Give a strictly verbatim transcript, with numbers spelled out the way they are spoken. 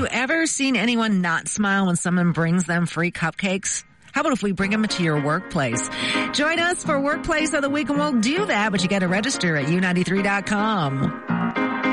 you ever seen anyone not smile when someone brings them free cupcakes? How about if we bring them to your workplace? Join us for Workplace of the Week, and we'll do that, but you got to register at U ninety-three dot com.